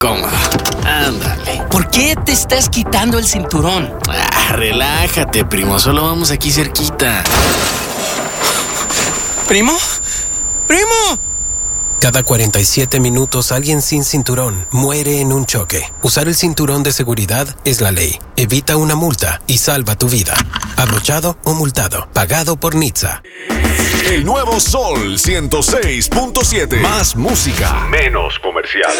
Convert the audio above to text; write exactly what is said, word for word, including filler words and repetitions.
cómodo. Ándale. ¿Por qué te estás quitando el cinturón? Ah, relájate, primo. Solo vamos aquí cerquita. ¿Primo? ¡Primo! Cada cuarenta y siete minutos alguien sin cinturón muere en un choque. Usar el cinturón de seguridad es la ley. Evita una multa y salva tu vida. Abrochado o multado. Pagado por N H T S A. El nuevo Sol ciento seis punto siete. Más música, menos comercial.